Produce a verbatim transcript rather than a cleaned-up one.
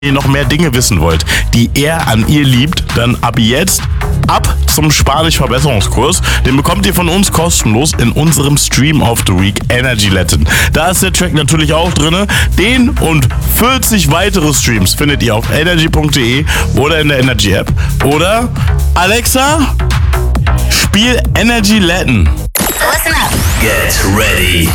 ihr noch mehr Dinge wissen wollt, die er an ihr liebt, dann ab jetzt ab zum Spanisch-Verbesserungskurs. Den bekommt ihr von uns kostenlos in unserem Stream of the Week Energy Latin. Da ist der Track natürlich auch drin. Den und vierzig weitere Streams findet ihr auf energy punkt de oder in der Energy App. Oder Alexa, spiel Energy Latin. Listen up. Get ready.